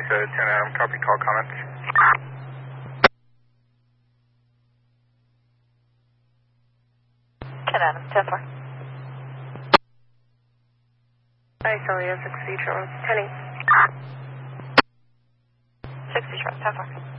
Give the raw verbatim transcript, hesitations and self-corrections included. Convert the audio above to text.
to ten Adam, copy call comments. ten Adam, ten four. Hi, Celia, six Detroit, ten eight. six Detroit, ten four.